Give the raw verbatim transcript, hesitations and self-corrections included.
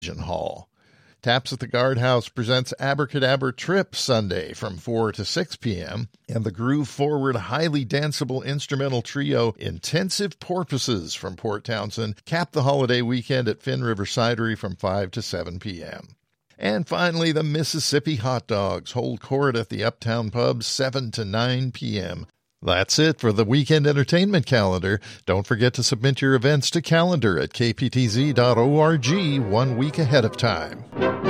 Hall. Taps at the Guardhouse presents Abracadabra Trip Sunday from four to six p.m. and the groove-forward, highly danceable instrumental trio Intensive Porpoises from Port Townsend cap the holiday weekend at Finn River Cidery from five to seven p.m. And finally, the Mississippi Hot Dogs hold court at the Uptown Pub seven to nine p.m. That's it for the weekend entertainment calendar. Don't forget to submit your events to calendar at k p t z dot org one week ahead of time.